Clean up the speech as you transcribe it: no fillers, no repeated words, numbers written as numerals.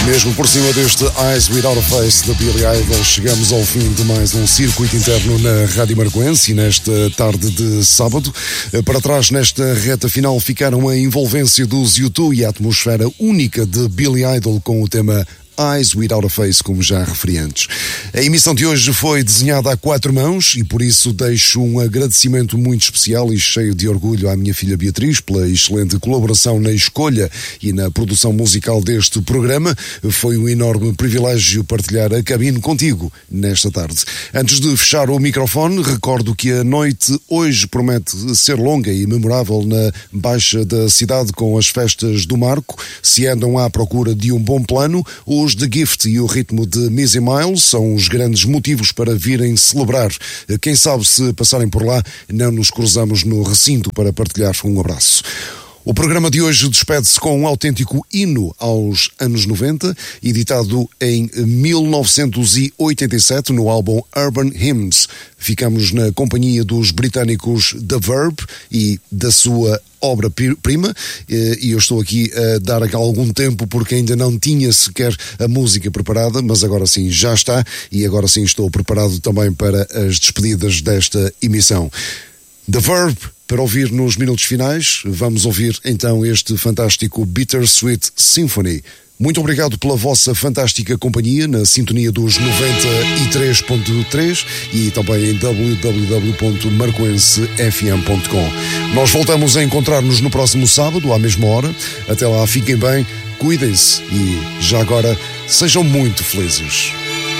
Mesmo por cima deste Eyes Without a Face da Billy Idol, chegamos ao fim de mais um circuito interno na Rádio Marcoense e nesta tarde de sábado. Para trás, nesta reta final, ficaram a envolvência dos U2 e a atmosfera única de Billy Idol com o tema Eyes Without a Face, como já referi antes. A emissão de hoje foi desenhada a 4 mãos e por isso deixo um agradecimento muito especial e cheio de orgulho à minha filha Beatriz pela excelente colaboração na escolha e na produção musical deste programa. Foi um enorme privilégio partilhar a cabine contigo nesta tarde. Antes de fechar o microfone, recordo que a noite hoje promete ser longa e memorável na Baixa da cidade com as festas do Marco. Se andam à procura de um bom plano, os The Gift e o ritmo de Missy Miles são os grandes motivos para virem celebrar. Quem sabe se passarem por lá, não nos cruzamos no recinto para partilhar um abraço. O programa de hoje despede-se com um autêntico hino aos anos 90, editado em 1987 no álbum Urban Hymns. Ficamos na companhia dos britânicos The Verb e da sua obra-prima, e eu estou aqui a dar algum tempo porque ainda não tinha sequer a música preparada, mas agora sim já está, e agora sim estou preparado também para as despedidas desta emissão. The Verb, para ouvir nos minutos finais, vamos ouvir então este fantástico Bittersweet Symphony. Muito obrigado pela vossa fantástica companhia na sintonia dos 93.3 e também em www.marcoensefm.com. Nós voltamos a encontrar-nos no próximo sábado, à mesma hora. Até lá, fiquem bem, cuidem-se e, já agora, sejam muito felizes.